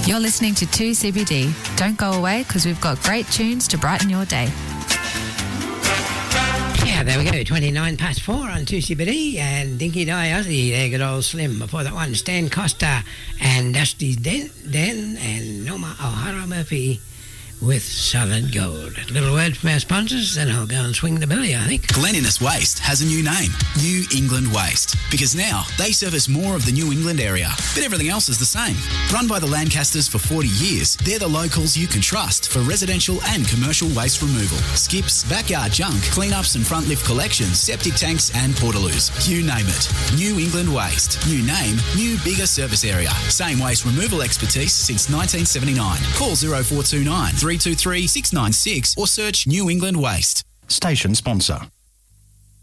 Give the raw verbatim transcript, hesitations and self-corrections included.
You're listening to two C B D. Don't go away because we've got great tunes to brighten your day. Yeah, there we go. twenty-nine past four on two C B D and Dinky Die Aussie. There, good old Slim. Before that one, Stan Costa and Dusty Den, Den and Norma O'Hara Murphy with Solid Gold. A little word from our sponsors, then I'll go and swing the belly, I think. Glen Innes Waste has a new name, New England Waste, because now they service more of the New England area, but everything else is the same. Run by the Lancasters for forty years, they're the locals you can trust for residential and commercial waste removal. Skips, backyard junk, cleanups and front lift collections, septic tanks and portaloos. You name it. New England Waste. New name, new bigger service area. Same waste removal expertise since nineteen seventy-nine. Call zero four two nine, three two three, six nine six or search New England Waste. Station sponsor.